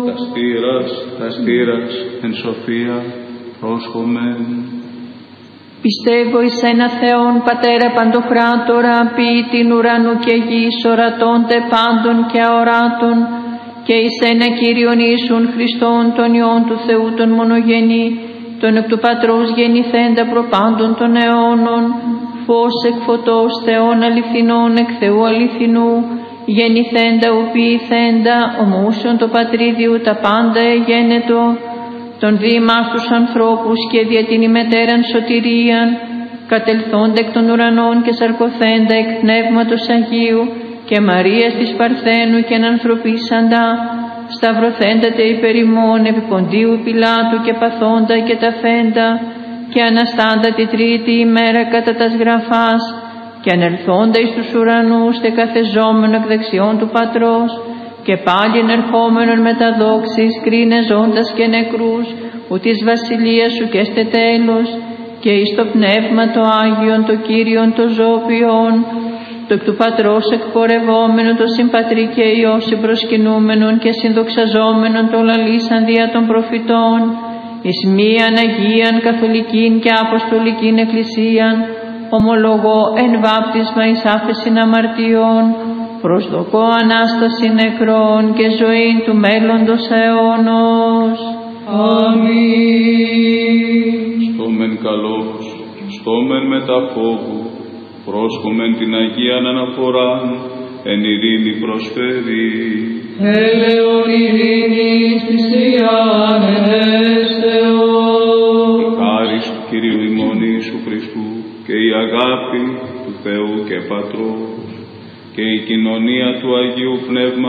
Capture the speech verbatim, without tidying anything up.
Τα στήρας, τα στήρας, εν σοφία, πρόσχομεν. Πιστεύω εις ένα Θεόν Πατέρα Παντοκράτορα, ποιητήν ουρανού και γης, ορατώντε πάντων και αοράτων, και εις ένα Κύριον Ιησούν Χριστόν, τον Υιόν του Θεού τον μονογενή, τον εκ του Πατρός γεννηθέντα προπάντων των αιώνων, φως εκ φωτός, Θεών αληθινών, εκ Θεού αληθινού, γεννηθέντα ουποιηθέντα, ομούσιον το Πατρίδιου τα πάντα εγένετο, τον διημάς τους ανθρώπους και δια την ημετέραν σωτηρίαν, κατελθόντα εκ των ουρανών και σαρκωθέντα εκ Πνεύματος Αγίου και Μαρίας της Παρθένου και ανθρωπίσαντα, σταυρωθέντατε υπερ ημών επί Ποντίου Πιλάτου και παθόντα και ταφέντα, και αναστάντα τη τρίτη ημέρα κατά τας γραφάς, και ανερθόντα εις τους ουρανούς τε καθεζόμενο εκ δεξιών του Πατρός, και πάλι ενερχόμενον με τα δόξης, κρίνε ζώντας και νεκρούς, ου της βασιλείας σου και στε τέλος, και εις το Πνεύμα το Άγιον, το Κύριον το ζώπιον, το εκ του Πατρός εκπορευόμενον, το συμπατρί και Υιό συμπροσκυνούμενον και συνδοξαζόμενον το λαλήσαν δια των προφητών, εις μίαν Αγίαν Καθολικήν και Αποστολικήν Εκκλησίαν, ομολογώ εν βάπτισμα εις άφεσιν αμαρτιών, προσδοκώ Ανάσταση νεκρών και ζωήν του μέλλοντος αιώνος. Αμήν. Στόμεν καλός, στόμεν μετά φόβου, πρόσχομεν την Αγίαν αναφοράν, εν ειρήνη προσφέρει. Έλεον ειρήνης θυσίαν ενέστεο. Η χάρις του Κυρίου ημών Ιησού Χριστού και η αγάπη του Θεού και Πατρός και η κοινωνία του Αγίου Πνεύματος